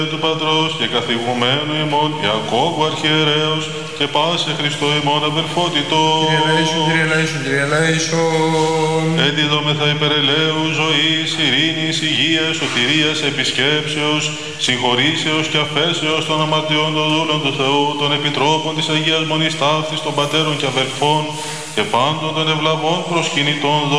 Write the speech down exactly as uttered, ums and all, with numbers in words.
του Πατρός και καθηγουμένου ημών Ιακώβου αρχιερέως και πάσε Χριστό ημών αδελφότητο. Κύριε Λέησον, Κύριε Λέησον, Κύριε Λέησον. Έντιδομεθα υπερελαίου ζωής, ειρήνης, υγείας, σωτηρίας, επισκέψεως, συγχωρήσεως και αφέσεως των αμαρτιών των δούλων του Θεού, των επιτρόπων της Αγίας Μονής Ταύτης, των πατέρων και αδελφών και πάντων των ευλαβών προσκυνητών